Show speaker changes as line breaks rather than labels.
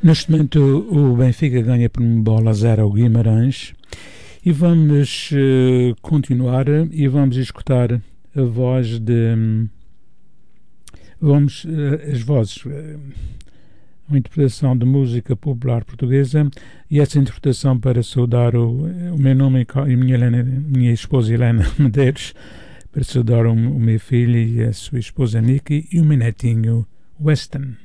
Neste momento o Benfica ganha por 1-0 ao Guimarães e vamos continuar e vamos escutar a voz de... as vozes, uma interpretação de música popular portuguesa, e essa interpretação para saudar o meu nome e minha esposa Helena Medeiros, para saudar o meu filho e a sua esposa Nicky e o meu netinho Weston.